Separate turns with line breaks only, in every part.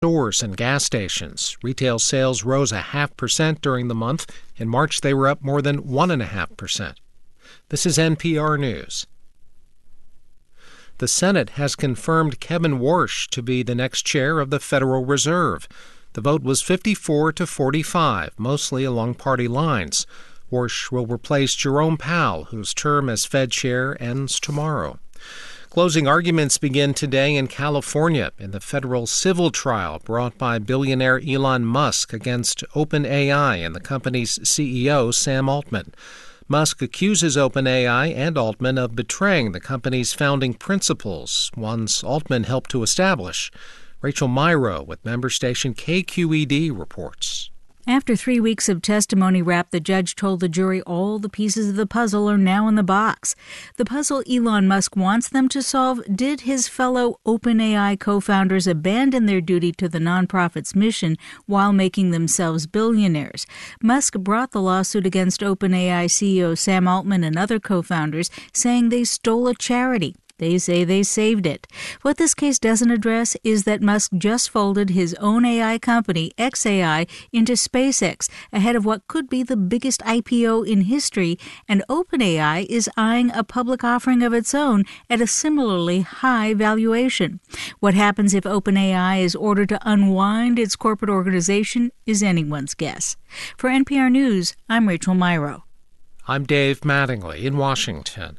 stores and gas stations. Retail sales rose 0.5% during the month. In March, they were up more than 1.5%. This is NPR News. The Senate has confirmed Kevin Warsh to be the next chair of the Federal Reserve. The vote was 54-45, mostly along party lines. Warsh will replace Jerome Powell, whose term as Fed chair ends tomorrow. Closing arguments begin today in California in the federal civil trial brought by billionaire Elon Musk against OpenAI and the company's CEO, Sam Altman. Musk accuses OpenAI and Altman of betraying the company's founding principles, ones Altman helped to establish. Rachel Myrow with member station KQED reports.
After 3 weeks of testimony wrapped, the judge told the jury all the pieces of the puzzle are now in the box. The puzzle Elon Musk wants them to solve: did his fellow OpenAI co-founders abandon their duty to the nonprofit's mission while making themselves billionaires? Musk brought the lawsuit against OpenAI CEO Sam Altman and other co-founders, saying they stole a charity. They say they saved it. What this case doesn't address is that Musk just folded his own AI company, xAI, into SpaceX ahead of what could be the biggest IPO in history, and OpenAI is eyeing a public offering of its own at a similarly high valuation. What happens if OpenAI is ordered to unwind its corporate organization is anyone's guess. For NPR News, I'm Rachel Myrow.
I'm Dave Mattingly in Washington.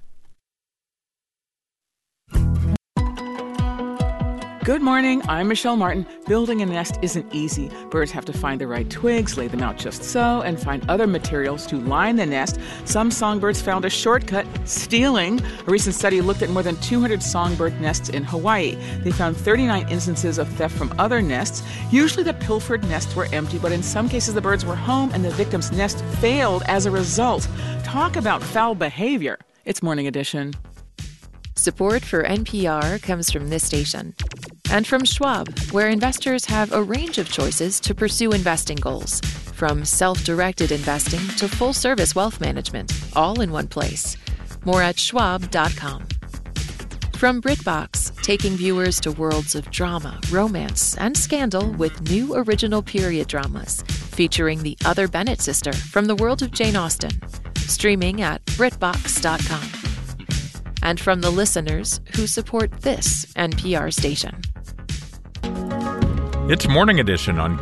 Good morning, I'm Michelle Martin. Building a nest isn't easy. Birds have to find the right twigs, lay them out just so, and find other materials to line the nest. Some songbirds found a shortcut, stealing. A recent study looked at more than 200 songbird nests in Hawaii. They found 39 instances of theft from other nests. Usually the pilfered nests were empty, but in some cases the birds were home and the victim's nest failed as a result. Talk about foul behavior. It's Morning Edition.
Support for NPR comes from this station and from Schwab, where investors have a range of choices to pursue investing goals, from self-directed investing to full-service wealth management, all in one place. More at schwab.com. From BritBox, taking viewers to worlds of drama, romance, and scandal with new original period dramas, featuring the other Bennett sister from the world of Jane Austen. Streaming at BritBox.com. And from the listeners who support this NPR station.
It's Morning Edition on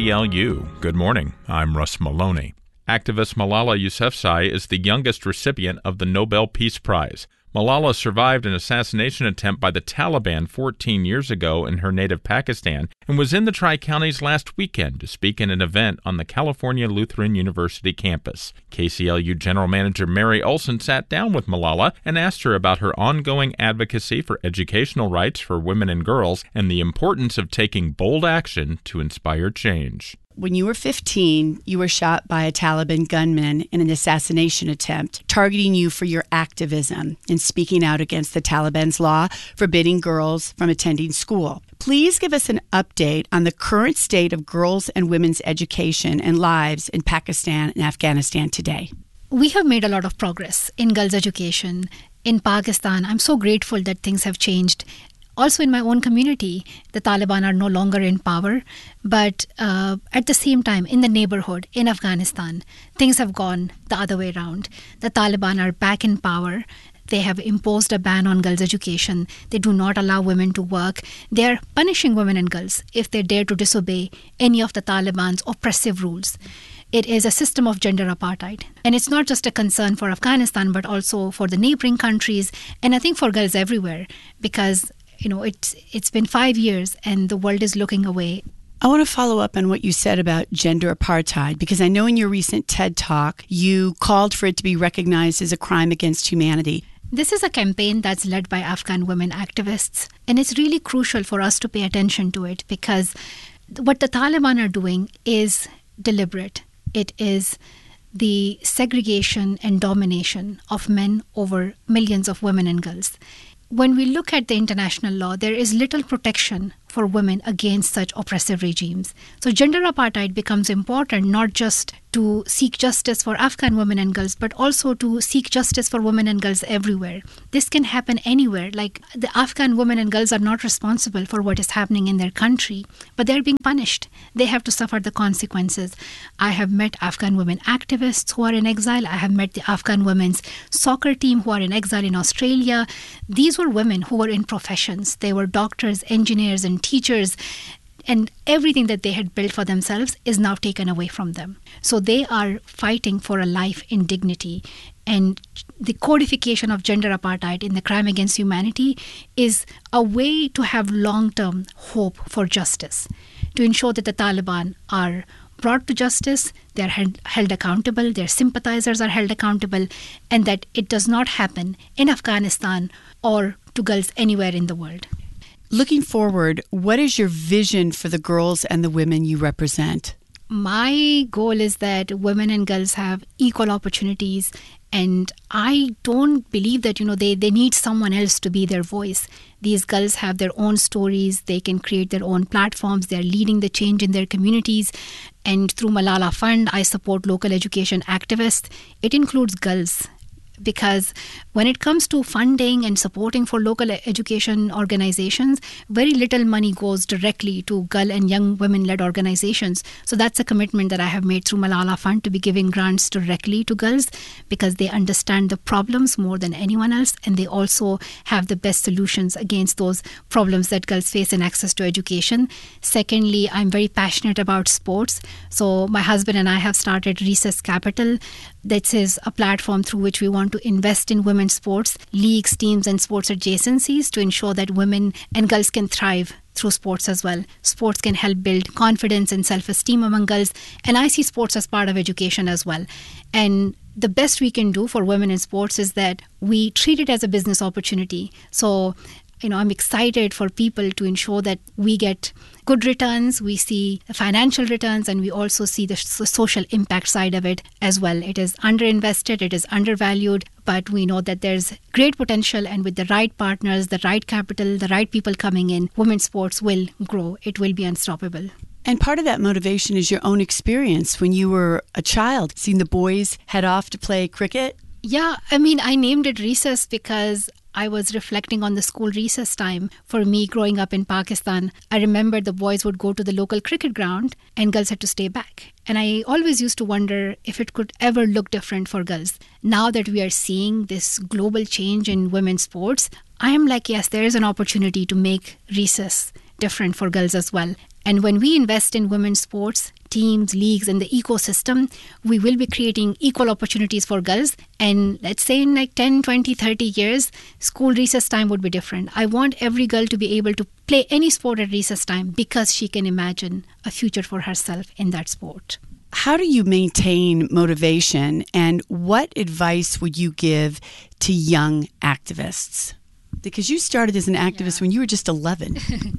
KCLU. Good morning. I'm Russ Maloney. Activist Malala Yousafzai is the youngest recipient of the Nobel Peace Prize. Malala survived an assassination attempt by the Taliban 14 years ago in her native Pakistan and was in the Tri-Counties last weekend to speak in an event on the California Lutheran University campus. KCLU General Manager Mary Olson sat down with Malala and asked her about her ongoing advocacy for educational rights for women and girls and the importance of taking bold action to inspire change.
When you were 15, you were shot by a Taliban gunman in an assassination attempt, targeting you for your activism and speaking out against the Taliban's law forbidding girls from attending school. Please give us an update on the current state of girls' and women's education and lives in Pakistan and Afghanistan today.
We have made a lot of progress in girls' education. In Pakistan, I'm so grateful that things have changed. Also in my own community, the Taliban are no longer in power, but at the same time, in the neighborhood, in Afghanistan, things have gone the other way around. The Taliban are back in power. They have imposed a ban on girls' education. They do not allow women to work. They are punishing women and girls if they dare to disobey any of the Taliban's oppressive rules. It is a system of gender apartheid. And it's not just a concern for Afghanistan, but also for the neighboring countries, and I think for girls everywhere, because it's been 5 years and the world is looking away.
I want to follow up on what you said about gender apartheid, because I know in your recent TED Talk, you called for it to be recognized as a crime against humanity.
This is a campaign that's led by Afghan women activists, and it's really crucial for us to pay attention to it, because what the Taliban are doing is deliberate. It is the segregation and domination of men over millions of women and girls. When we look at the international law, there is little protection for women against such oppressive regimes. So gender apartheid becomes important not just to seek justice for Afghan women and girls, but also to seek justice for women and girls everywhere. This can happen anywhere. Like, the Afghan women and girls are not responsible for what is happening in their country, but they're being punished. They have to suffer the consequences. I have met Afghan women activists who are in exile. I have met the Afghan women's soccer team who are in exile in Australia. These were women who were in professions. They were doctors, engineers, and teachers. And everything that they had built for themselves is now taken away from them. So they are fighting for a life in dignity. And the codification of gender apartheid in the crime against humanity is a way to have long-term hope for justice, to ensure that the Taliban are brought to justice, they are held accountable, their sympathizers are held accountable, and that it does not happen in Afghanistan or to girls anywhere in the world.
Looking forward, what is your vision for the girls and the women you represent?
My goal is that women and girls have equal opportunities, and I don't believe that, they need someone else to be their voice. These girls have their own stories, they can create their own platforms, they're leading the change in their communities. And through Malala Fund, I support local education activists. It includes girls, because when it comes to funding and supporting for local education organizations, very little money goes directly to girl and young women-led organizations. So that's a commitment that I have made through Malala Fund, to be giving grants directly to girls, because they understand the problems more than anyone else, and they also have the best solutions against those problems that girls face in access to education. Secondly, I'm very passionate about sports. So my husband and I have started Recess Capital. This is a platform through which we want to invest in women's sports, leagues, teams, and sports adjacencies to ensure that women and girls can thrive through sports as well. Sports can help build confidence and self-esteem among girls, and I see sports as part of education as well. And the best we can do for women in sports is that we treat it as a business opportunity. So, I'm excited for people to ensure that we get good returns, we see financial returns, and we also see the social impact side of it as well. It is underinvested, it is undervalued, but we know that there's great potential, and with the right partners, the right capital, the right people coming in, women's sports will grow. It will be unstoppable.
And part of that motivation is your own experience when you were a child, seeing the boys head off to play cricket.
Yeah, I named it Recess because I was reflecting on the school recess time. For me, growing up in Pakistan, I remember the boys would go to the local cricket ground and girls had to stay back. And I always used to wonder if it could ever look different for girls. Now that we are seeing this global change in women's sports, I am like, yes, there is an opportunity to make recess different for girls as well. And when we invest in women's sports, teams, leagues, and the ecosystem, we will be creating equal opportunities for girls. And let's say in like 10, 20, 30 years, school recess time would be different. I want every girl to be able to play any sport at recess time because she can imagine a future for herself in that sport.
How do you maintain motivation, and what advice would you give to young activists? Because you started as an activist when you were just 11.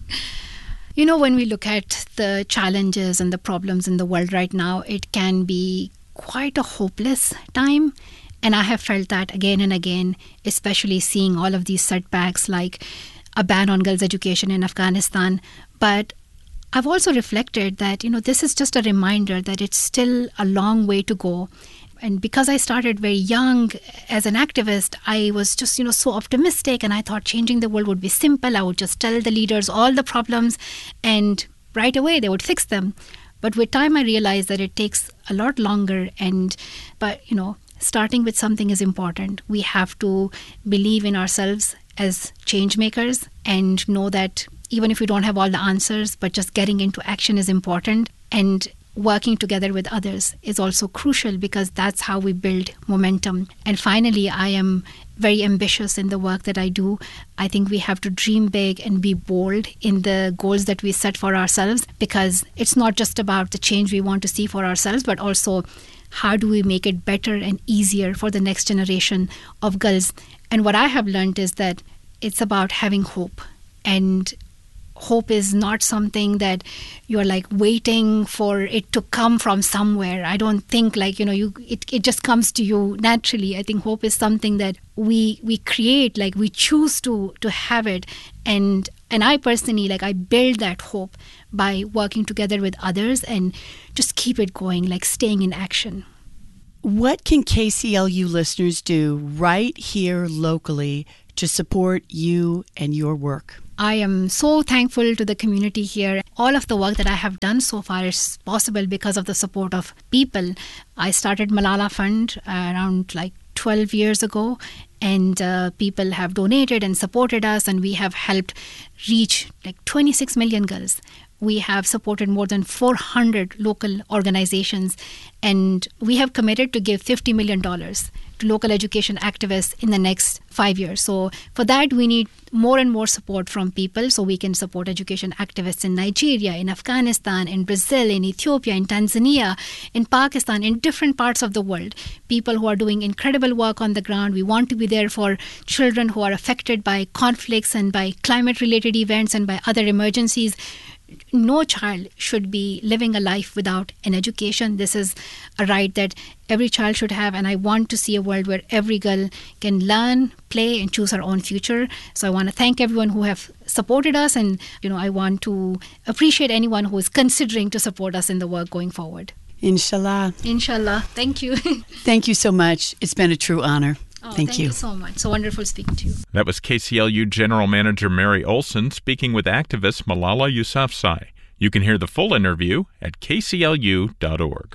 When we look at the challenges and the problems in the world right now, it can be quite a hopeless time. And I have felt that again and again, especially seeing all of these setbacks like a ban on girls' education in Afghanistan. But I've also reflected that, this is just a reminder that it's still a long way to go. And because I started very young as an activist, I was just, so optimistic, and I thought changing the world would be simple. I would just tell the leaders all the problems and right away they would fix them. But with time, I realized that it takes a lot longer. But starting with something is important. We have to believe in ourselves as change makers and know that even if we don't have all the answers, but just getting into action is important. And working together with others is also crucial, because that's how we build momentum. And finally, I am very ambitious in the work that I do. I think we have to dream big and be bold in the goals that we set for ourselves, because it's not just about the change we want to see for ourselves, but also how do we make it better and easier for the next generation of girls. And what I have learned is that it's about having hope. And hope is not something that you're like waiting for it to come from somewhere. I don't think like, it just comes to you naturally. I think hope is something that we create, like we choose to have it. And I personally, like I build that hope by working together with others and just keep it going, like staying in action.
What can KCLU listeners do right here locally to support you and your work?
I am so thankful to the community here. All of the work that I have done so far is possible because of the support of people. I started Malala Fund around like 12 years ago, and people have donated and supported us, and we have helped reach like 26 million girls. We have supported more than 400 local organizations, and we have committed to give $50 million to local education activists in the next 5 years. So for that, we need more and more support from people so we can support education activists in Nigeria, in Afghanistan, in Brazil, in Ethiopia, in Tanzania, in Pakistan, in different parts of the world. People who are doing incredible work on the ground. We want to be there for children who are affected by conflicts and by climate-related events and by other emergencies. No child should be living a life without an education. This is a right that every child should have, and I want to see a world where every girl can learn, play, and choose her own future. So I want to thank everyone who have supported us, and I want to appreciate anyone who is considering to support us in the work going forward.
Inshallah.
Inshallah. Thank you.
Thank you so much. It's been a true honor.
Thank you so much. So wonderful speaking to you.
That was KCLU General Manager Mary Olson speaking with activist Malala Yousafzai. You can hear the full interview at kclu.org.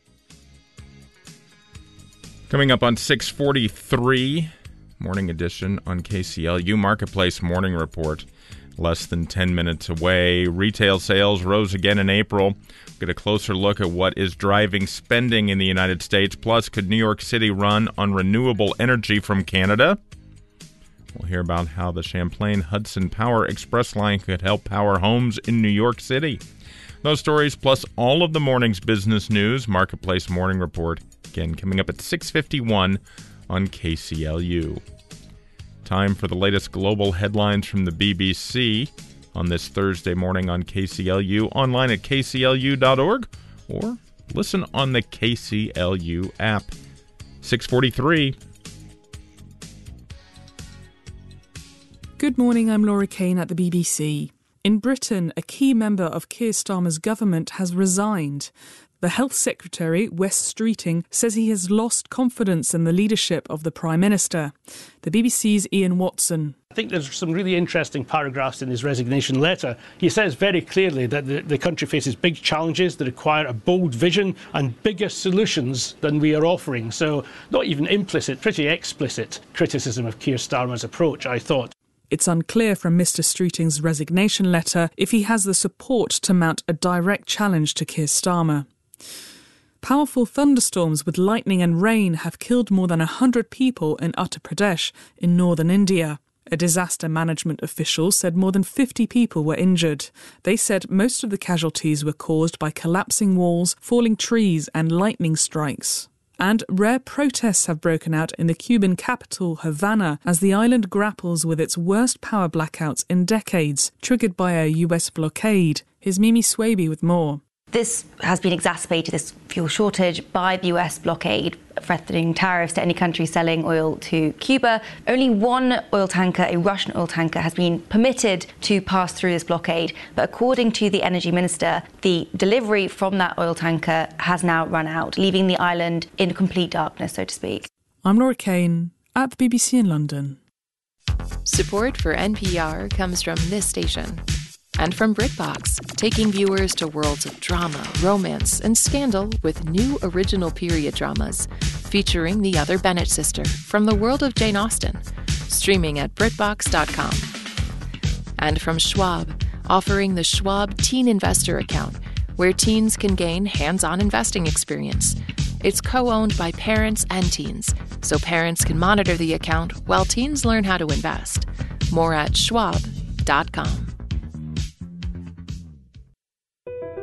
Coming up on 6:43, Morning Edition on KCLU Marketplace Morning Report. Less than 10 minutes away. Retail sales rose again in April. Get a closer look at what is driving spending in the United States. Plus, could New York City run on renewable energy from Canada? We'll hear about how the Champlain Hudson Power Express line could help power homes in New York City. Those stories plus all of the morning's business news. Marketplace Morning Report. Again, coming up at 6:51 on KCLU. Time for the latest global headlines from the BBC on this Thursday morning on KCLU, online at kclu.org, or listen on the KCLU app. 6:43.
Good morning, I'm Laura Kane at the BBC. In Britain, a key member of Keir Starmer's government has resigned. The Health Secretary, Wes Streeting, says he has lost confidence in the leadership of the Prime Minister. The BBC's Ian Watson.
I think there's some really interesting paragraphs in his resignation letter. He says very clearly that the country faces big challenges that require a bold vision and bigger solutions than we are offering. So not even implicit, pretty explicit criticism of Keir Starmer's approach, I thought.
It's unclear from Mr Streeting's resignation letter if he has the support to mount a direct challenge to Keir Starmer. Powerful thunderstorms with lightning and rain have killed more than 100 people in Uttar Pradesh in northern India. A disaster management official said more than 50 people were injured. They said most of the casualties were caused by collapsing walls, falling trees and lightning strikes. And rare protests have broken out in the Cuban capital, Havana, as the island grapples with its worst power blackouts in decades, triggered by a US blockade. Here's Mimi Swaby with more.
This has been exacerbated, this fuel shortage, by the US blockade, threatening tariffs to any country selling oil to Cuba. Only one oil tanker, a Russian oil tanker, has been permitted to pass through this blockade. But according to the energy minister, the delivery from that oil tanker has now run out, leaving the island in complete darkness, so to speak.
I'm Laura Kane at the BBC in London.
Support for NPR comes from this station. And from BritBox, taking viewers to worlds of drama, romance, and scandal with new original period dramas featuring the other Bennett sister from the world of Jane Austen, streaming at BritBox.com. And from Schwab, offering the Schwab Teen Investor Account, where teens can gain hands-on investing experience. It's co-owned by parents and teens, so parents can monitor the account while teens learn how to invest. More at Schwab.com.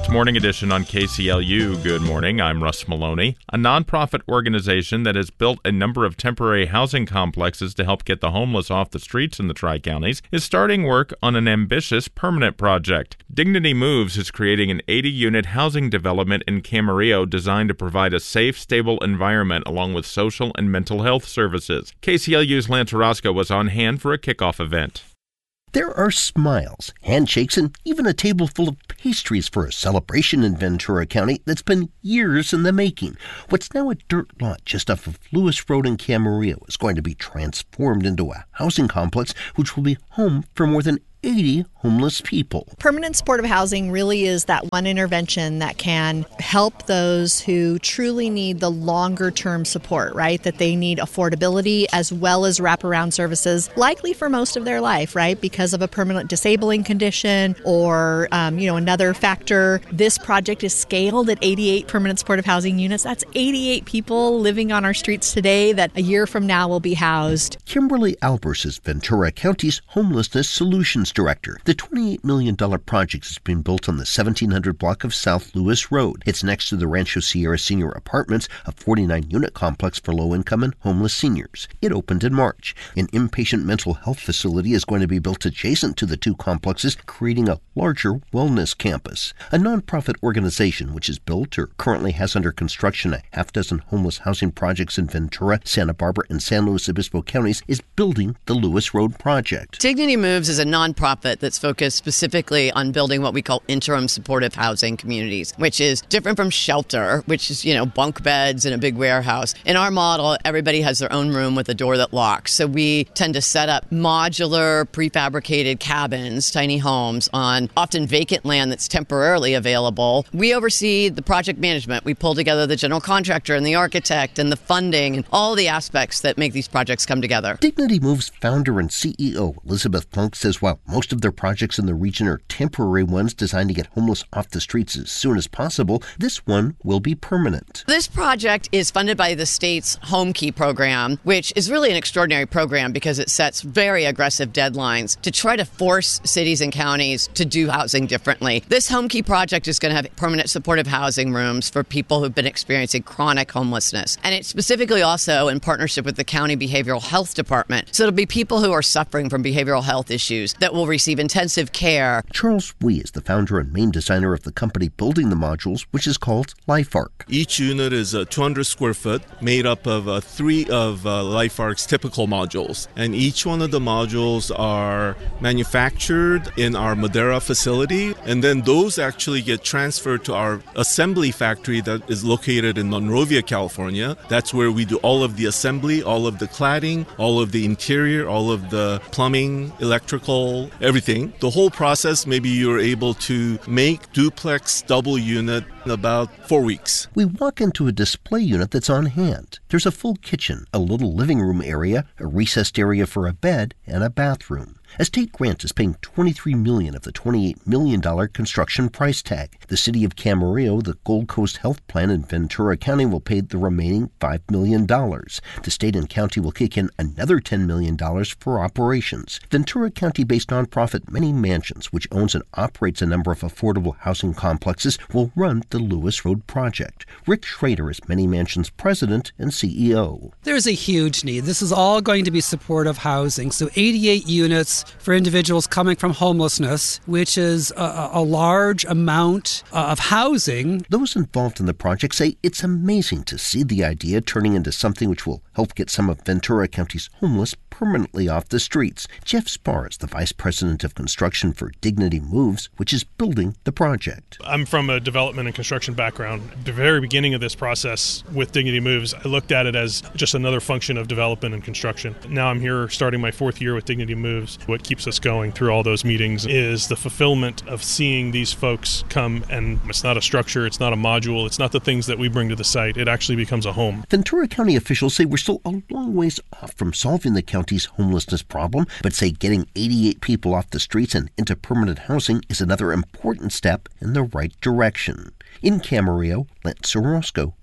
Morning Edition on KCLU. Good morning. I'm Russ Maloney. A nonprofit organization that has built a number of temporary housing complexes to help get the homeless off the streets in the Tri-Counties is starting work on an ambitious permanent project. Dignity Moves is creating an 80-unit housing development in Camarillo designed to provide a safe, stable environment along with social and mental health services. KCLU's Lance Orozco was on hand for a kickoff event.
There are smiles, handshakes, and even a table full of pastries for a celebration in Ventura County that's been years in the making. What's now a dirt lot just off of Lewis Road in Camarillo is going to be transformed into a housing complex which will be home for more than 80 homeless people.
Permanent supportive housing really is that one intervention that can help those who truly need the longer term support, right? That they need affordability as well as wraparound services, likely for most of their life, right? Because of a permanent disabling condition or, another factor. This project is scaled at 88 permanent supportive housing units. That's 88 people living on our streets today that a year from now will be housed.
Kimberly Albers is Ventura County's Homelessness Solutions Director. The $28 million project has been built on the 1700 block of South Lewis Road. It's next to the Rancho Sierra Senior Apartments, a 49-unit complex for low-income and homeless seniors. It opened in March. An inpatient mental health facility is going to be built adjacent to the two complexes, creating a larger wellness campus. A nonprofit organization which has built or currently has under construction a half-dozen homeless housing projects in Ventura, Santa Barbara, and San Luis Obispo counties is building the Lewis Road project.
Dignity Moves is a nonprofit that's focused specifically on building what we call interim supportive housing communities, which is different from shelter, which is, bunk beds in a big warehouse. In our model, everybody has their own room with a door that locks. So we tend to set up modular, prefabricated cabins, tiny homes on often vacant land that's temporarily available. We oversee the project management. We pull together the general contractor and the architect and the funding and all the aspects that make these projects come together.
Dignity Moves founder and CEO Elizabeth Plunk says while most of their projects in the region are temporary ones designed to get homeless off the streets as soon as possible, this one will be permanent.
This project is funded by the state's Home Key program, which is really an extraordinary program because it sets very aggressive deadlines to try to force cities and counties to do housing differently. This Home Key project is going to have permanent supportive housing rooms for people who've been experiencing chronic homelessness. And it's specifically also in partnership with the county behavioral health department. So it'll be people who are suffering from behavioral health issues that will receive intensive care.
Charles Wee is the founder and main designer of the company building the modules, which is called LifeArc.
Each unit is 200 square foot, made up of three of LifeArc's typical modules. And each one of the modules are manufactured in our Madera facility, and then those actually get transferred to our assembly factory that is located in Monrovia, California. That's where we do all of the assembly, all of the cladding, all of the interior, all of the plumbing, electrical, everything. The whole process, maybe you're able to make duplex double unit in about 4 weeks.
We walk into a display unit that's on hand. There's a full kitchen, a little living room area, a recessed area for a bed, and a bathroom. Estate Grant is paying $23 million of the $28 million construction price tag. The city of Camarillo, the Gold Coast Health Plan in Ventura County will pay the remaining $5 million. The state and county will kick in another $10 million for operations. Ventura County-based nonprofit Many Mansions, which owns and operates a number of affordable housing complexes, will run the Lewis Road project. Rick Schrader is Many Mansions president and CEO.
There's a huge need. This is all going to be supportive housing. So 88 units for individuals coming from homelessness, which is a large amount of housing.
Those involved in the project say it's amazing to see the idea turning into something which will help get some of Ventura County's homeless permanently off the streets. Jeff Spar is the vice president of construction for Dignity Moves, which is building the project.
I'm from a development and construction background. At the very beginning of this process with Dignity Moves, I looked at it as just another function of development and construction. Now I'm here starting my fourth year with Dignity Moves. What keeps us going through all those meetings is the fulfillment of seeing these folks come, and it's not a structure, it's not a module, it's not the things that we bring to the site. It actually becomes a home.
Ventura County officials say we're still a long ways off from solving the county's homelessness problem, but say getting 88 people off the streets and into permanent housing is another important step in the right direction. In Camarillo, Lance Orozco,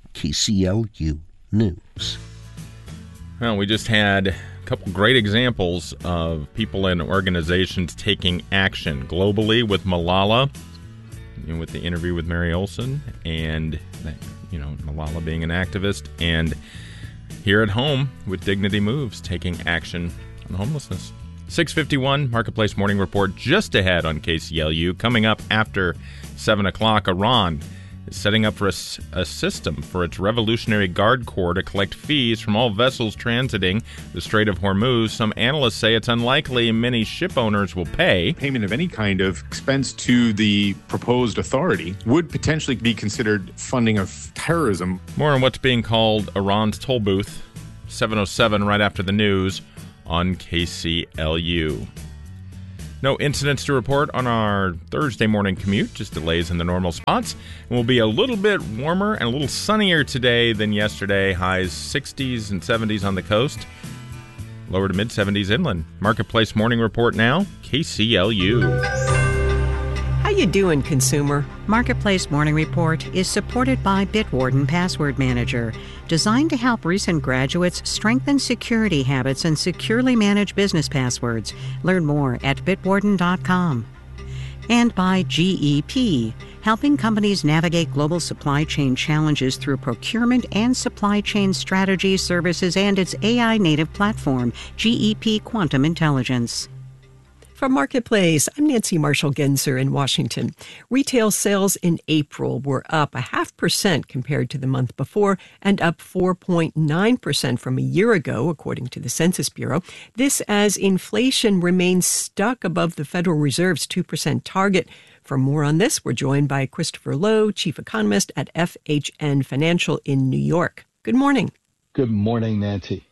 KCLU News.
Well, we just had a couple great examples of people and organizations taking action globally with Malala. with the interview with Mary Olson and, Malala being an activist, and here at home with Dignity Moves taking action on homelessness. 6:51, Marketplace Morning Report just ahead on KCLU. Coming up after 7 o'clock, Iran is setting up for a system for its Revolutionary Guard Corps to collect fees from all vessels transiting the Strait of Hormuz. Some analysts say it's unlikely many ship owners will pay.
Payment of any kind of expense to the proposed authority would potentially be considered funding of terrorism.
More on what's being called Iran's toll booth. 7:07 right after the news on KCLU. No incidents to report on our Thursday morning commute, just delays in the normal spots. And we'll be a little bit warmer and a little sunnier today than yesterday. Highs 60s and 70s on the coast, lower to mid-70s inland. Marketplace Morning Report now, KCLU.
How you doing, consumer? Marketplace Morning Report is supported by Bitwarden Password Manager, designed to help recent graduates strengthen security habits and securely manage business passwords. Learn more at bitwarden.com. And by GEP, helping companies navigate global supply chain challenges through procurement and supply chain strategy services and its AI-native platform, GEP Quantum Intelligence.
From Marketplace, I'm Nancy Marshall-Genzer in Washington. Retail sales in April were up 0.5% compared to the month before and up 4.9% from a year ago, according to the Census Bureau. This as inflation remains stuck above the Federal Reserve's 2% target. For more on this, we're joined by Christopher Lowe, chief economist at FHN Financial in New York. Good morning.
Good morning, Nancy.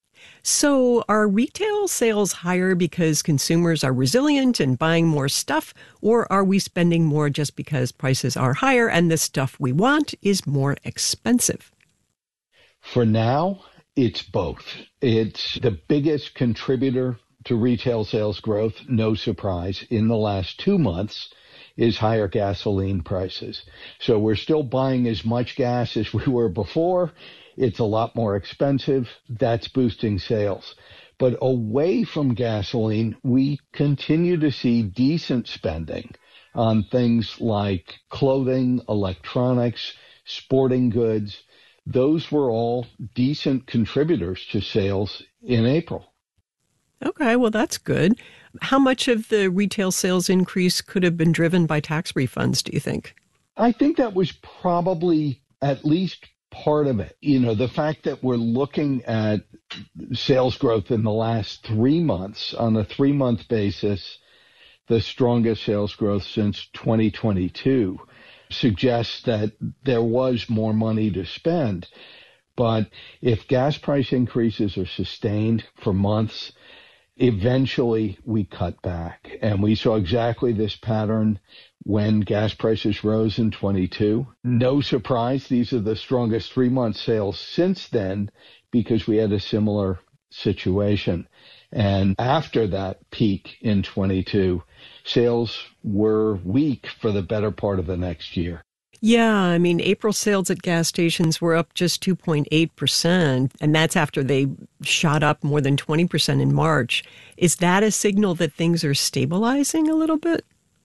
So are retail sales higher because consumers are resilient and buying more stuff, or are we spending more just because prices are higher and the stuff we want is more expensive?
For now, it's both. It's the biggest contributor to retail sales growth, no surprise, in the last 2 months is higher gasoline prices. So we're still buying as much gas as we were before. It's a lot more expensive. That's boosting sales. But away from gasoline, we continue to see decent spending on things like clothing, electronics, sporting goods. Those were all decent contributors to sales in April.
Okay, well, that's good. How much of the retail sales increase could have been driven by tax refunds, do you think?
I think that was probably at least part of it. The fact that we're looking at sales growth in the last 3 months on a 3-month basis, the strongest sales growth since 2022, suggests that there was more money to spend. But if gas price increases are sustained for months, eventually we cut back. And we saw exactly this pattern when gas prices rose in 22. No surprise, these are the strongest 3-month sales since then because we had a similar situation. And after that peak in 22, sales were weak for the better part of the next year.
Yeah, April sales at gas stations were up just 2.8%, and that's after they shot up more than 20% in March. Is that a signal that things are stabilizing a little bit?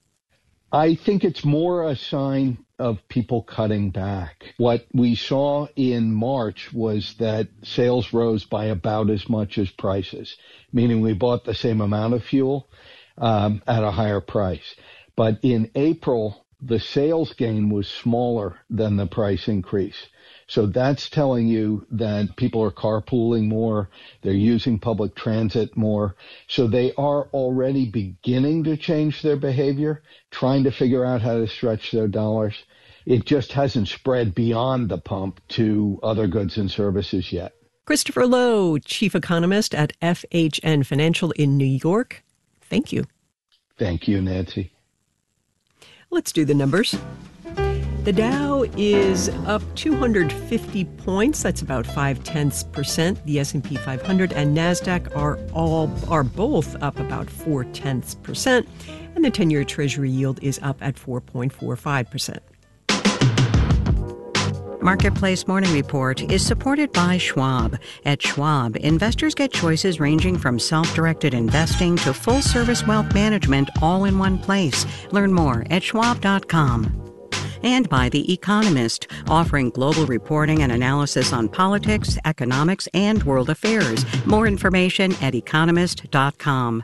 I think it's more a sign of people cutting back. What we saw in March was that sales rose by about as much as prices, meaning we bought the same amount of fuel at a higher price. But in April, the sales gain was smaller than the price increase. So that's telling you that people are carpooling more, they're using public transit more. So they are already beginning to change their behavior, trying to figure out how to stretch their dollars. It just hasn't spread beyond the pump to other goods and services yet.
Christopher Lowe, chief economist at FHN Financial in New York. Thank you.
Thank you, Nancy.
Let's do the numbers. The Dow is up 250 points. That's about 0.5%. The S&P 500 and NASDAQ are both up about 0.4%. And the 10-year Treasury yield is up at 4.45%.
Marketplace Morning Report is supported by Schwab. At Schwab, investors get choices ranging from self-directed investing to full-service wealth management all in one place. Learn more at schwab.com. And by The Economist, offering global reporting and analysis on politics, economics, and world affairs. More information at economist.com.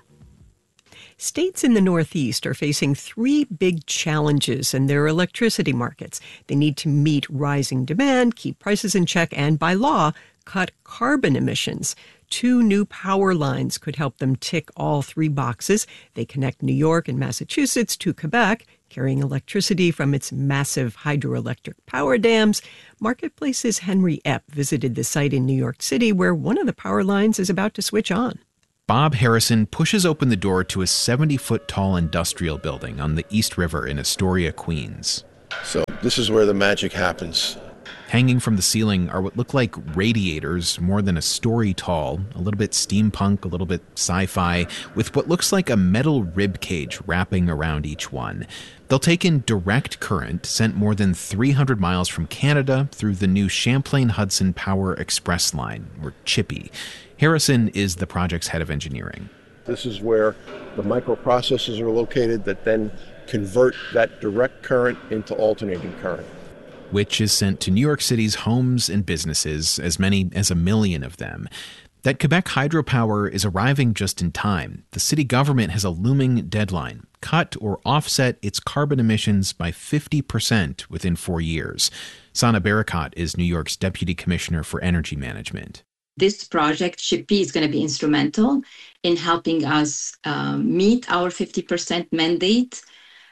States in the Northeast are facing three big challenges in their electricity markets. They need to meet rising demand, keep prices in check, and by law, cut carbon emissions. 2 new power lines could help them tick all 3 boxes. They connect New York and Massachusetts to Quebec, carrying electricity from its massive hydroelectric power dams. Marketplace's Henry Epp visited the site in New York City where one of the power lines is about to switch on.
Bob Harrison pushes open the door to a 70-foot-tall industrial building on the East River in Astoria, Queens.
So this is where the magic happens.
Hanging from the ceiling are what look like radiators, more than a story tall, a little bit steampunk, a little bit sci-fi, with what looks like a metal rib cage wrapping around each one. They'll take in direct current sent more than 300 miles from Canada through the new Champlain-Hudson Power Express line, or CHIPPY. Harrison is the project's head of engineering.
This is where the microprocessors are located that then convert that direct current into alternating current,
which is sent to New York City's homes and businesses, as many as 1 million of them. That Quebec hydropower is arriving just in time. The city government has a looming deadline: cut or offset its carbon emissions by 50% within 4 years. Sana Barakat is New York's Deputy Commissioner for Energy Management.
This project, CHIPPY, is going to be instrumental in helping us meet our 50% mandate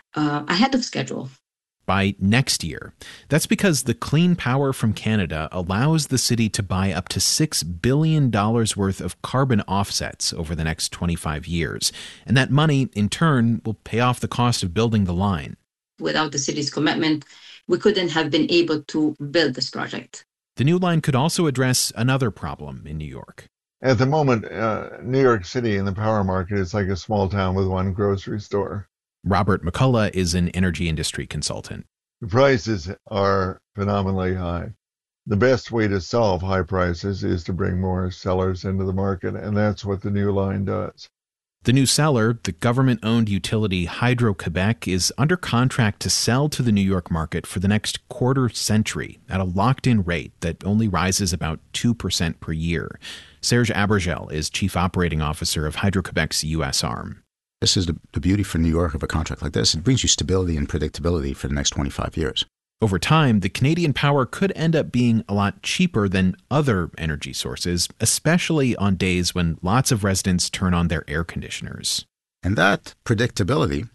ahead of schedule.
By next year. That's because the clean power from Canada allows the city to buy up to $6 billion worth of carbon offsets over the next 25 years. And that money, in turn, will pay off the cost of building the line.
Without the city's commitment, we couldn't have been able to build this project.
The new line could also address another problem in New York.
At the moment, New York City in the power market is like a small town with one grocery store.
Robert McCullough is an energy industry consultant.
The prices are phenomenally high. The best way to solve high prices is to bring more sellers into the market, and that's what the new line does.
The new seller, the government-owned utility Hydro-Quebec, is under contract to sell to the New York market for the next quarter century at a locked-in rate that only rises about 2% per year. Serge Abergel is Chief Operating Officer of Hydro-Quebec's U.S. arm.
This is the beauty for New York of a contract like this. It brings you stability and predictability for the next 25 years.
Over time, the Canadian power could end up being a lot cheaper than other energy sources, especially on days when lots of residents turn on their air conditioners.
And that predictability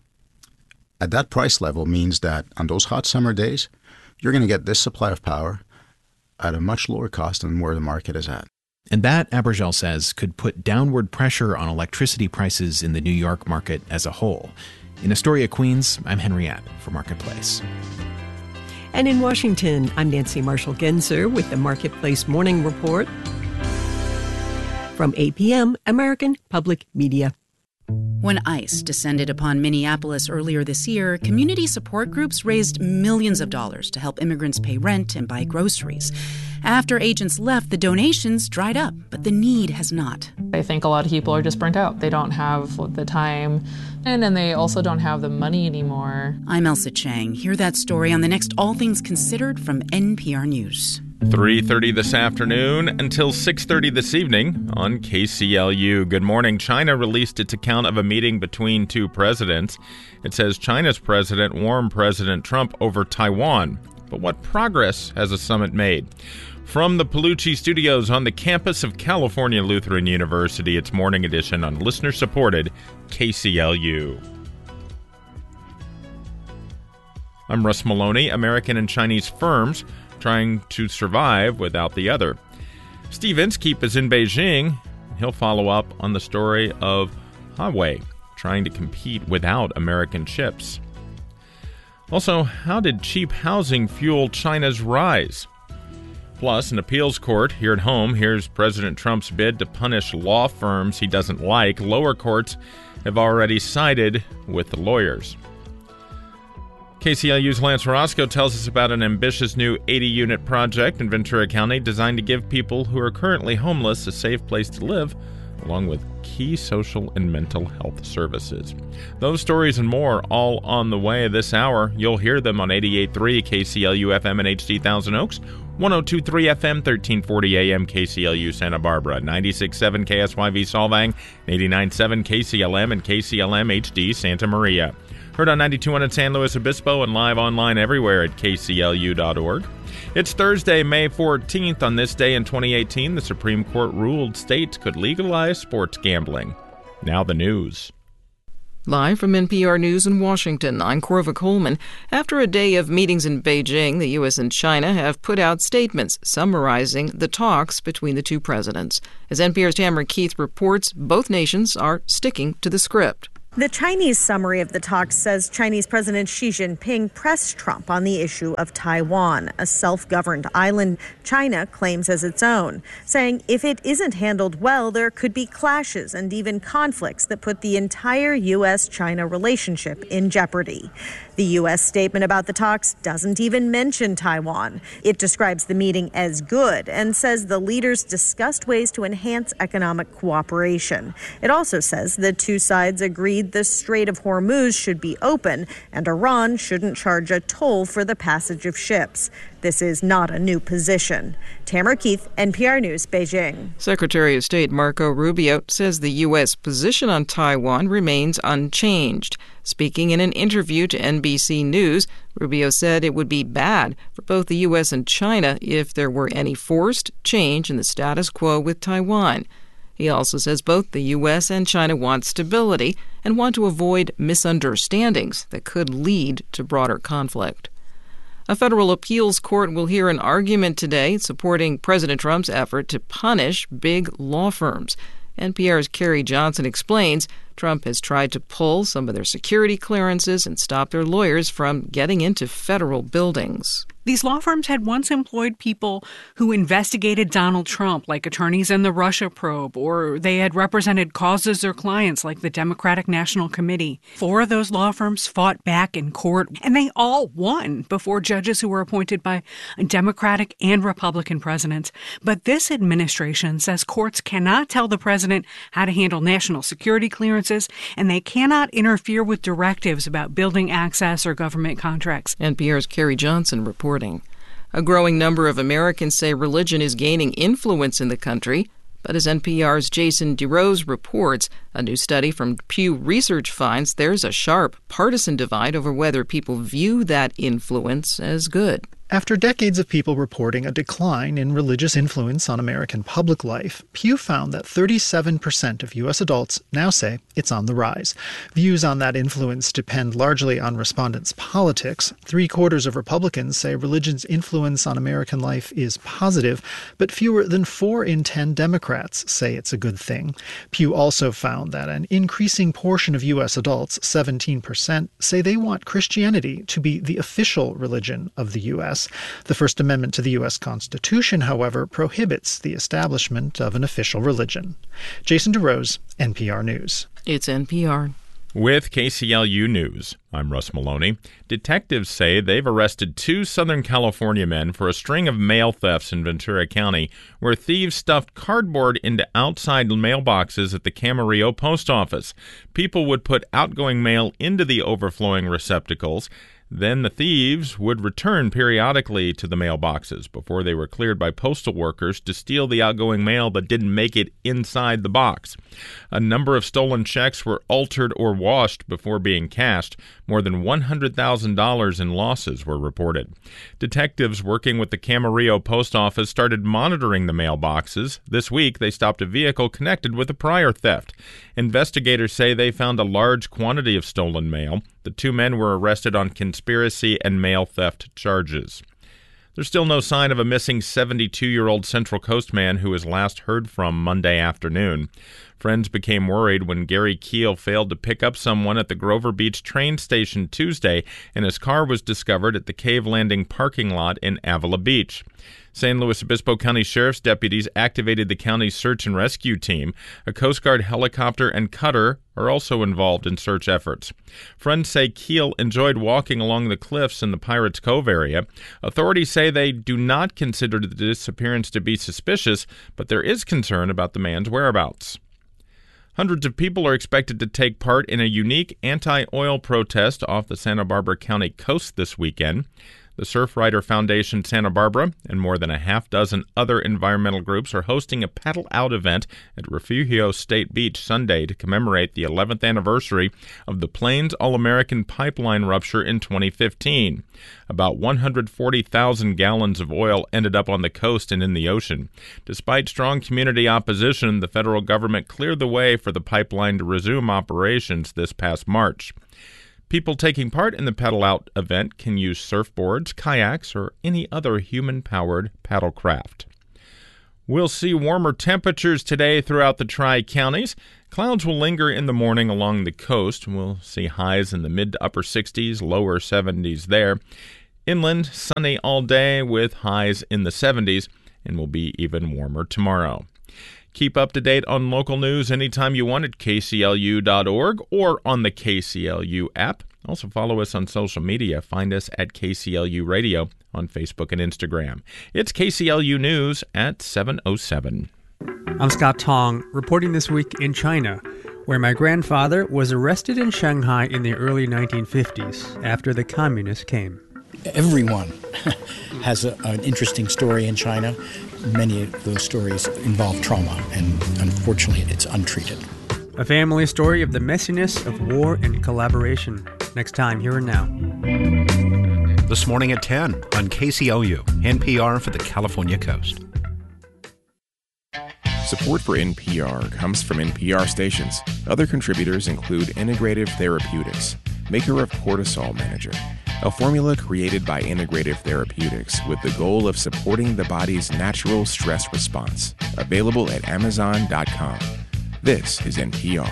at that price level means that on those hot summer days, you're going to get this supply of power at a much lower cost than where the market is at.
And that, Abergel says, could put downward pressure on electricity prices in the New York market as a whole. In Astoria, Queens, I'm Henry Epp for Marketplace.
And in Washington, I'm Nancy Marshall-Genzer with the Marketplace Morning Report from APM, American Public Media.
When ICE descended upon Minneapolis earlier this year, community support groups raised millions of dollars to help immigrants pay rent and buy groceries. After agents left, the donations dried up, but the need has not.
I think a lot of people are just burnt out. They don't have the time, and they also don't have the money anymore.
I'm Elsa Chang. Hear that story on the next All Things Considered from NPR News.
3:30 this afternoon until 6:30 this evening on KCLU. Good morning. China released its account of a meeting between 2 presidents. It says China's president warned President Trump over Taiwan. But what progress has the summit made? From the Palucci Studios on the campus of California Lutheran University, it's Morning Edition on listener-supported KCLU. I'm Russ Maloney. American and Chinese firms trying to survive without the other. Steve Inskeep is in Beijing. He'll follow up on the story of Huawei trying to compete without American chips. Also, how did cheap housing fuel China's rise? Plus, an appeals court here at home here's President Trump's bid to punish law firms he doesn't like. Lower courts have already sided with the lawyers. KCLU's Lance Roscoe tells us about an ambitious new 80-unit project in Ventura County designed to give people who are currently homeless a safe place to live, along with key social and mental health services. Those stories and more all on the way this hour. You'll hear them on 88.3 KCLU FM in HD Thousand Oaks, 102.3 FM, 1340 AM KCLU Santa Barbara, 96.7 KSYV Solvang, 89.7 KCLM and KCLM HD Santa Maria. Heard on 92.1 in San Luis Obispo and live online everywhere at kclu.org. It's Thursday, May 14th. On this day in 2018, the Supreme Court ruled states could legalize sports gambling. Now the news.
Live from NPR News in Washington, I'm Corva Coleman. After a day of meetings in Beijing, the U.S. and China have put out statements summarizing the talks between the two presidents. As NPR's Tamara Keith reports, both nations are sticking to the script.
The Chinese summary of the talks says Chinese President Xi Jinping pressed Trump on the issue of Taiwan, a self-governed island China claims as its own, saying if it isn't handled well, there could be clashes and even conflicts that put the entire U.S.-China relationship in jeopardy. The U.S. statement about the talks doesn't even mention Taiwan. It describes the meeting as good and says the leaders discussed ways to enhance economic cooperation. It also says the two sides agreed the Strait of Hormuz should be open and Iran shouldn't charge a toll for the passage of ships. This is not a new position. Tamara Keith, NPR News, Beijing.
Secretary of State Marco Rubio says the U.S. position on Taiwan remains unchanged. Speaking in an interview to NBC News, Rubio said it would be bad for both the U.S. and China if there were any forced change in the status quo with Taiwan. He also says both the U.S. and China want stability and want to avoid misunderstandings that could lead to broader conflict. A federal appeals court will hear an argument today supporting President Trump's effort to punish big law firms. NPR's Carrie Johnson explains Trump has tried to pull some of their security clearances and stop their lawyers from getting into federal buildings.
These law firms had once employed people who investigated Donald Trump, like attorneys in the Russia probe, or they had represented causes or clients like the Democratic National Committee. 4 of those law firms fought back in court, and they all won before judges who were appointed by Democratic and Republican presidents. But this administration says courts cannot tell the president how to handle national security clearances, and they cannot interfere with directives about building access or government contracts.
NPR's Carrie Johnson reports. A growing number of Americans say religion is gaining influence in the country, but as NPR's Jason DeRose reports, a new study from Pew Research finds there's a sharp partisan divide over whether people view that influence as good.
After decades of people reporting a decline in religious influence on American public life, Pew found that 37% of U.S. adults now say it's on the rise. Views on that influence depend largely on respondents' politics. 3/4 of Republicans say religion's influence on American life is positive, but fewer than 4 in 10 Democrats say it's a good thing. Pew also found that an increasing portion of U.S. adults, 17%, say they want Christianity to be the official religion of the U.S. The First Amendment to the U.S. Constitution, however, prohibits the establishment of an official religion. Jason DeRose, NPR News.
It's NPR.
With KCLU News, I'm Russ Maloney. Detectives say they've arrested 2 Southern California men for a string of mail thefts in Ventura County, where thieves stuffed cardboard into outside mailboxes at the Camarillo post office. People would put outgoing mail into the overflowing receptacles. Then the thieves would return periodically to the mailboxes before they were cleared by postal workers to steal the outgoing mail that didn't make it inside the box. A number of stolen checks were altered or washed before being cashed. More than $100,000 in losses were reported. Detectives working with the Camarillo post office started monitoring the mailboxes. This week, they stopped a vehicle connected with a prior theft. Investigators say they found a large quantity of stolen mail. The 2 men were arrested on conspiracy and mail theft charges. There's still no sign of a missing 72-year-old Central Coast man who was last heard from Monday afternoon. Friends became worried when Gary Keel failed to pick up someone at the Grover Beach train station Tuesday, and his car was discovered at the Cave Landing parking lot in Avila Beach. San Luis Obispo County Sheriff's deputies activated the county's search and rescue team. A Coast Guard helicopter and cutter are also involved in search efforts. Friends say Keel enjoyed walking along the cliffs in the Pirates Cove area. Authorities say they do not consider the disappearance to be suspicious, but there is concern about the man's whereabouts. Hundreds of people are expected to take part in a unique anti-oil protest off the Santa Barbara County coast this weekend. The Surfrider Foundation Santa Barbara and more than a half dozen other environmental groups are hosting a paddle out event at Refugio State Beach Sunday to commemorate the 11th anniversary of the Plains All-American pipeline rupture in 2015. About 140,000 gallons of oil ended up on the coast and in the ocean. Despite strong community opposition, the federal government cleared the way for the pipeline to resume operations this past March. People taking part in the Paddle Out event can use surfboards, kayaks, or any other human-powered paddle craft. We'll see warmer temperatures today throughout the Tri-Counties. Clouds will linger in the morning along the coast. We'll see highs in the mid to upper 60s, lower 70s there. Inland, sunny all day with highs in the 70s, and will be even warmer tomorrow. Keep up to date on local news anytime you want at kclu.org or on the KCLU app. Also follow us on social media. Find us at KCLU Radio on Facebook and Instagram. It's KCLU News at 7:07.
I'm Scott Tong, reporting this week in China, where my grandfather was arrested in Shanghai in the early 1950s after the communists came.
Everyone has an interesting story in China. Many of those stories involve trauma, and unfortunately, it's untreated.
A family story of the messiness of war and collaboration. Next time, Here and Now.
This morning at 10 on KCLU, NPR for the California Coast.
Support for NPR comes from NPR stations. Other contributors include Integrative Therapeutics, maker of Cortisol Manager, a formula created by Integrative Therapeutics with the goal of supporting the body's natural stress response. Available at Amazon.com. This is NPR.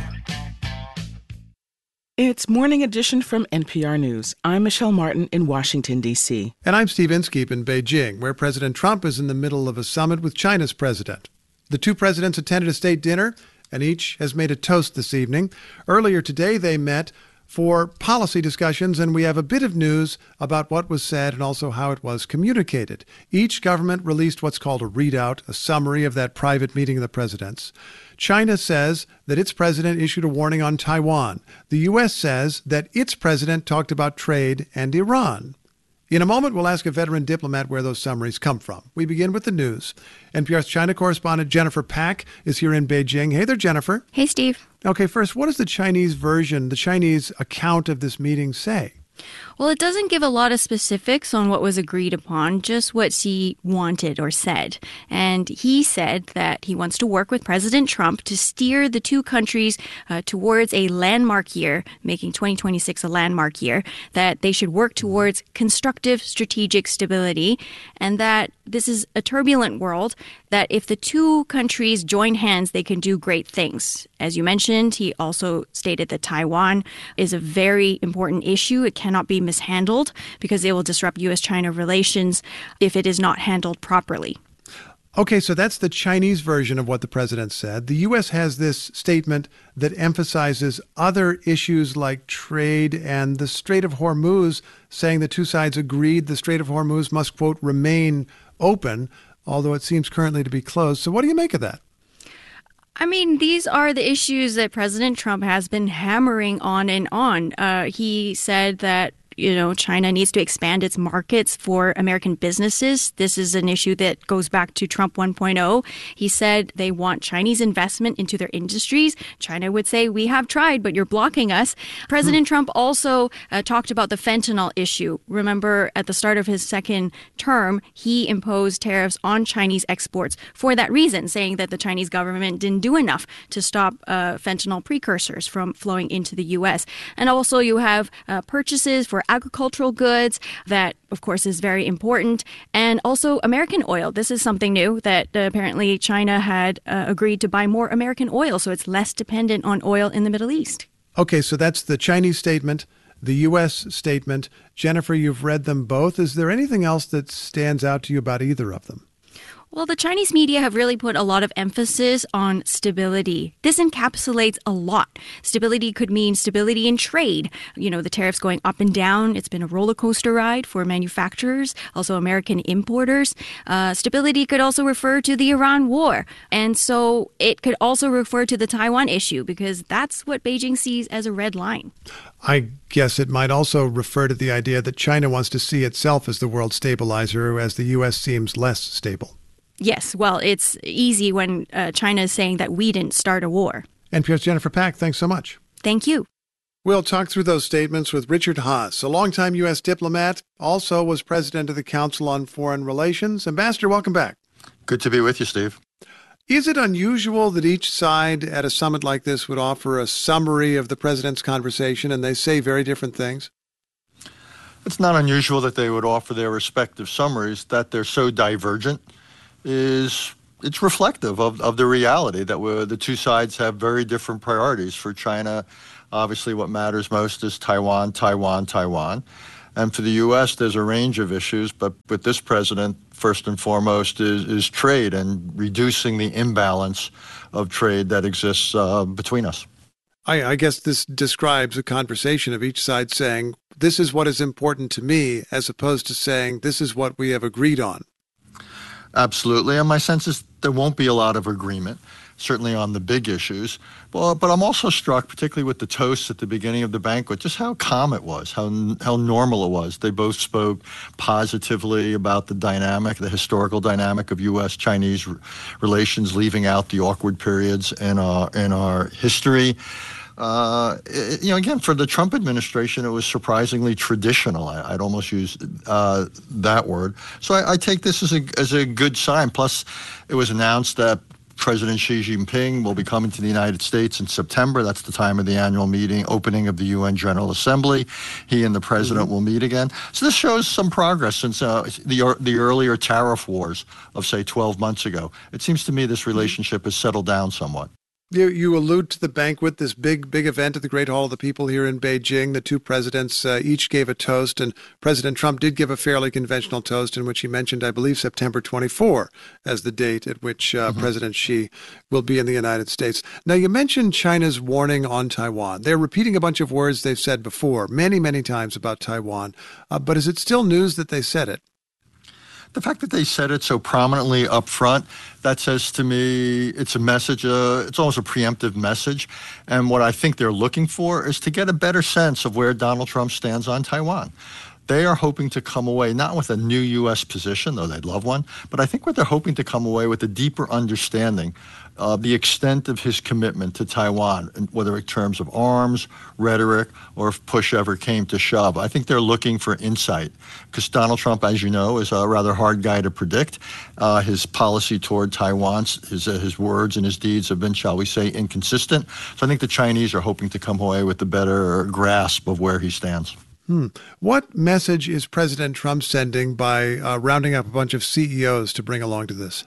It's Morning Edition from NPR News. I'm Michelle Martin in Washington, D.C.
And I'm Steve Inskeep in Beijing, where President Trump is in the middle of a summit with China's president. The two presidents attended a state dinner, and each has made a toast this evening. Earlier today, they met for policy discussions, and we have a bit of news about what was said and also how it was communicated. Each government released what's called a readout, a summary of that private meeting of the presidents. China says that its president issued a warning on Taiwan. The U.S. says that its president talked about trade and Iran. In a moment, we'll ask a veteran diplomat where those summaries come from. We begin with the news. NPR's China correspondent Jennifer Pak is here in Beijing. Hey there, Jennifer.
Hey, Steve.
Okay, first, what does the Chinese version, the Chinese account of this meeting say?
Well, it doesn't give a lot of specifics on what was agreed upon, just what Xi wanted or said. And he said that he wants to work with President Trump to steer the two countries towards a landmark year, making 2026 a landmark year, that they should work towards constructive strategic stability, and that this is a turbulent world, that if the two countries join hands, they can do great things. As you mentioned, he also stated that Taiwan is a very important issue. It cannot be mishandled because it will disrupt U.S.-China relations if it is not handled properly.
Okay, so that's the Chinese version of what the president said. The U.S. has this statement that emphasizes other issues like trade and the Strait of Hormuz, saying the two sides agreed the Strait of Hormuz must, quote, remain open, although it seems currently to be closed. So what do you make of that?
I mean, these are the issues that President Trump has been hammering on and on. He said that China needs to expand its markets for American businesses. This is an issue that goes back to Trump 1.0. He said they want Chinese investment into their industries. China would say, we have tried, but you're blocking us. President Trump also talked about the fentanyl issue. Remember, at the start of his second term, he imposed tariffs on Chinese exports for that reason, saying that the Chinese government didn't do enough to stop fentanyl precursors from flowing into the U.S. And also you have purchases for agricultural goods. That, of course, is very important. And also American oil. This is something new that apparently China had agreed to buy more American oil, so it's less dependent on oil in the Middle East.
Okay, so that's the Chinese statement, the U.S. statement. Jennifer, you've read them both. Is there anything else that stands out to you about either of them?
Well, the Chinese media have really put a lot of emphasis on stability. This encapsulates a lot. Stability could mean stability in trade. You know, the tariffs going up and down. It's been a roller coaster ride for manufacturers, also American importers. Stability could also refer to the Iran war. And so it could also refer to the Taiwan issue, because that's what Beijing sees as a red line.
I guess it might also refer to the idea that China wants to see itself as the world stabilizer, as the U.S. seems less stable.
Yes, well, it's easy when China is saying that we didn't start a war.
NPR's Jennifer Pack, thanks so much.
Thank you.
We'll talk through those statements with Richard Haass, a longtime U.S. diplomat, also was president of the Council on Foreign Relations. Ambassador, welcome back.
Good to be with you, Steve.
Is it unusual that each side at a summit like this would offer a summary of the president's conversation and they say very different things?
It's not unusual that they would offer their respective summaries. That they're so divergent it's reflective of the reality that the two sides have very different priorities. For China, obviously what matters most is Taiwan, Taiwan, Taiwan. And for the U.S., there's a range of issues, but with this president, first and foremost is trade and reducing the imbalance of trade that exists between us.
I guess this describes a conversation of each side saying, this is what is important to me, as opposed to saying, this is what we have agreed on.
Absolutely. And my sense is there won't be a lot of agreement, certainly on the big issues. But I'm also struck, particularly with the toast at the beginning of the banquet, just how calm it was, how normal it was. They both spoke positively about the dynamic, the historical dynamic of U.S.-Chinese relations, leaving out the awkward periods in our history. Again, for the Trump administration, it was surprisingly traditional. I'd almost use that word. So I take this as a good sign. Plus, it was announced that President Xi Jinping will be coming to the United States in September. That's the time of the annual meeting, opening of the UN General Assembly. He and the president will meet again. So this shows some progress since the earlier tariff wars of, say, 12 months ago. It seems to me this relationship has settled down somewhat.
You allude to the banquet, this big event at the Great Hall of the People here in Beijing. The two presidents each gave a toast, and President Trump did give a fairly conventional toast in which he mentioned, I believe, September 24 as the date at which President Xi will be in the United States. Now, you mentioned China's warning on Taiwan. They're repeating a bunch of words they've said before, many, many times about Taiwan. But is it still news that they said it?
The fact that they said it so prominently up front, that says to me it's a message, it's almost a preemptive message. And what I think they're looking for is to get a better sense of where Donald Trump stands on Taiwan. They are hoping to come away not with a new U.S. position, though they'd love one, but I think what they're hoping to come away with a deeper understanding of the extent of his commitment to Taiwan, whether in terms of arms, rhetoric, or if push ever came to shove. I think they're looking for insight because Donald Trump, as you know, is a rather hard guy to predict. His policy toward Taiwan, his words and his deeds have been, shall we say, inconsistent. So I think the Chinese are hoping to come away with a better grasp of where he stands.
What message is President Trump sending by rounding up a bunch of CEOs to bring along to this?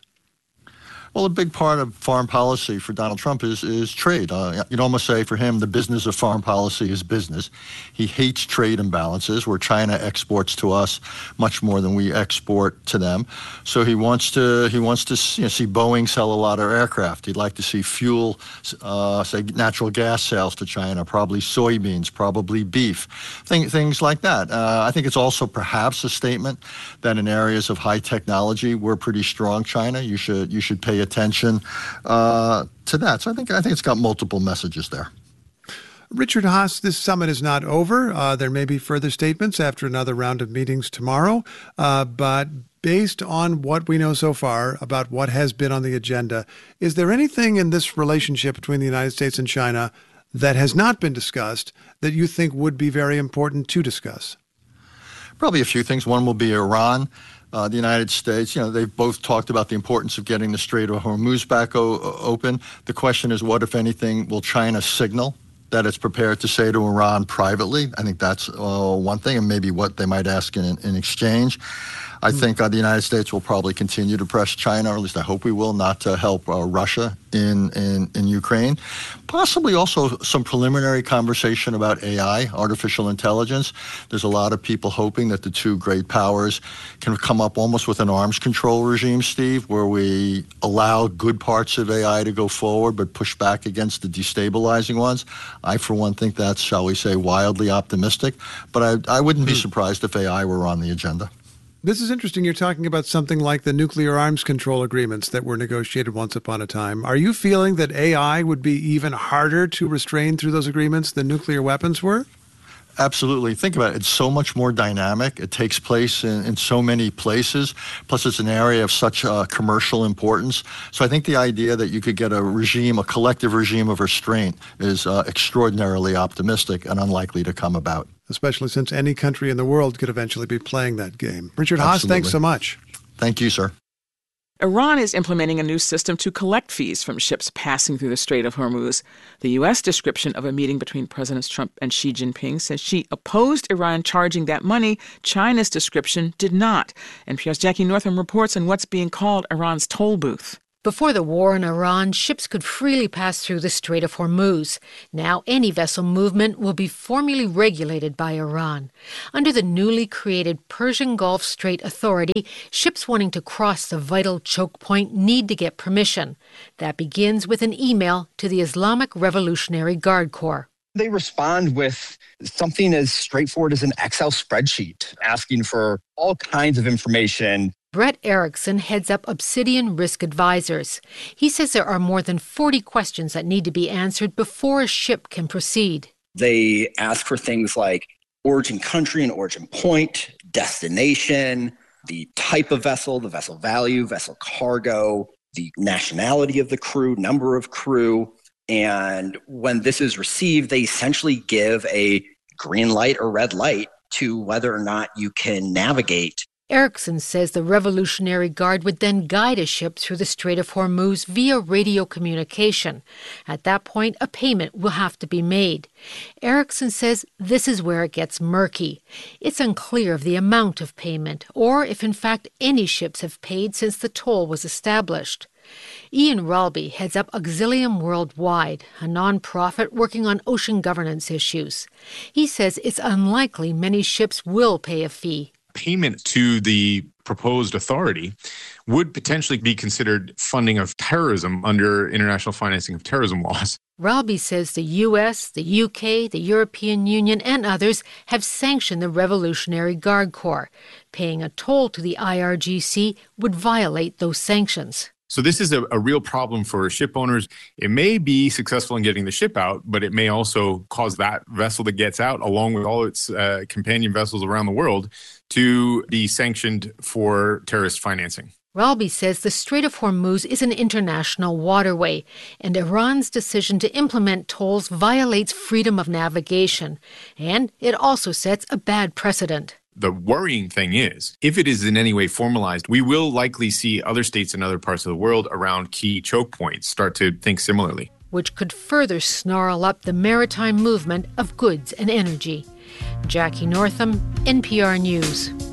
Well, a big part of foreign policy for Donald Trump is trade. You'd almost say for him, the business of foreign policy is business. He hates trade imbalances where China exports to us much more than we export to them. So he wants to see Boeing sell a lot of aircraft. He'd like to see fuel, say natural gas sales to China, probably soybeans, probably beef, things like that. I think it's also perhaps a statement that in areas of high technology, we're pretty strong, China. You should pay attention to that. So I think it's got multiple messages there.
Richard Haass, this summit is not over. There may be further statements after another round of meetings tomorrow. But based on what we know so far about what has been on the agenda, is there anything in this relationship between the United States and China that has not been discussed that you think would be very important to discuss?
Probably a few things. One will be Iran. The United States, they've both talked about the importance of getting the Strait of Hormuz back open. The question is, what, if anything, will China signal that it's prepared to say to Iran privately. I think that's one thing, and maybe what they might ask in exchange. I think the United States will probably continue to press China, or at least I hope we will, not to help Russia in Ukraine. Possibly also some preliminary conversation about AI, artificial intelligence. There's a lot of people hoping that the two great powers can come up almost with an arms control regime, Steve, where we allow good parts of AI to go forward but push back against the destabilizing ones. I, for one, think that's, shall we say, wildly optimistic. But I wouldn't be surprised if AI were on the agenda.
This is interesting. You're talking about something like the nuclear arms control agreements that were negotiated once upon a time. Are you feeling that AI would be even harder to restrain through those agreements than nuclear weapons were?
Absolutely. Think about it. It's so much more dynamic. It takes place in so many places. Plus, it's an area of such commercial importance. So I think the idea that you could get a collective regime of restraint is extraordinarily optimistic and unlikely to come about.
Especially since any country in the world could eventually be playing that game. Richard Haass, thanks so much.
Thank you, sir.
Iran is implementing a new system to collect fees from ships passing through the Strait of Hormuz. The U.S. description of a meeting between Presidents Trump and Xi Jinping says Xi opposed Iran charging that money. China's description did not. NPR's Jackie Northam reports on what's being called Iran's toll booth.
Before the war in Iran, ships could freely pass through the Strait of Hormuz. Now any vessel movement will be formally regulated by Iran. Under the newly created Persian Gulf Strait Authority, ships wanting to cross the vital choke point need to get permission. That begins with an email to the Islamic Revolutionary Guard Corps.
They respond with something as straightforward as an Excel spreadsheet, asking for all kinds of information.
Brett Erickson heads up Obsidian Risk Advisors. He says there are more than 40 questions that need to be answered before a ship can proceed.
They ask for things like origin country and origin point, destination, the type of vessel, the vessel value, vessel cargo, the nationality of the crew, number of crew. And when this is received, they essentially give a green light or red light to whether or not you can navigate.
Erickson says the Revolutionary Guard would then guide a ship through the Strait of Hormuz via radio communication. At that point, a payment will have to be made. Erickson says this is where it gets murky. It's unclear of the amount of payment, or if in fact any ships have paid since the toll was established. Ian Ralby heads up Auxilium Worldwide, a nonprofit working on ocean governance issues. He says it's unlikely many ships will pay a fee.
Payment to the proposed authority would potentially be considered funding of terrorism under international financing of terrorism laws.
Ralby says the U.S., the UK, the European Union, and others have sanctioned the Revolutionary Guard Corps. Paying a toll to the IRGC would violate those sanctions.
So this is a real problem for ship owners. It may be successful in getting the ship out, but it may also cause that vessel that gets out, along with all its companion vessels around the world, to be sanctioned for terrorist financing.
Ralby says the Strait of Hormuz is an international waterway, and Iran's decision to implement tolls violates freedom of navigation, and it also sets a bad precedent.
The worrying thing is, if it is in any way formalized, we will likely see other states in other parts of the world around key choke points start to think similarly,
which could further snarl up the maritime movement of goods and energy. Jackie Northam, NPR News.